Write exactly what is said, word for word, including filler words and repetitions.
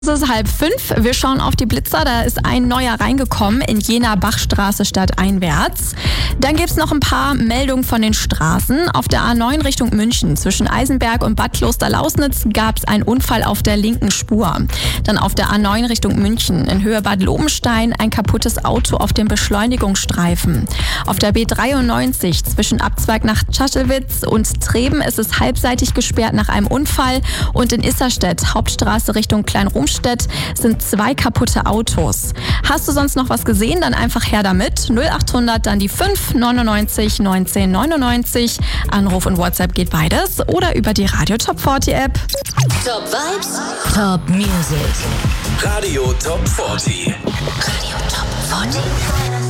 Es ist halb fünf. Wir schauen auf die Blitzer. Da ist ein neuer reingekommen in Jena Bachstraße stadteinwärts. Dann gibt es noch ein paar Meldungen von den Straßen. Auf der A neun Richtung München zwischen Eisenberg und Bad Kloster-Lausnitz gab es einen Unfall auf der linken Spur. Dann auf der A neun Richtung München in Höhe Bad Lobenstein ein kaputtes Auto auf dem Beschleunigungsstreifen. Auf der B dreiundneunzig zwischen Abzweig nach Tschatschewitz und Treben ist es halbseitig gesperrt nach einem Unfall. Und in Isserstedt, Hauptstraße Richtung Kleinrumstedt, sind zwei kaputte Autos. Hast du sonst noch was gesehen? Dann einfach her damit. null achthundert, dann die fünf neunundneunzig neunzehn neunundneunzig. Anruf und WhatsApp geht beides. Oder über die Radio Top vierzig App. Top Vibes, Top Music. Radio Top vierzig. Radio Top vierzig.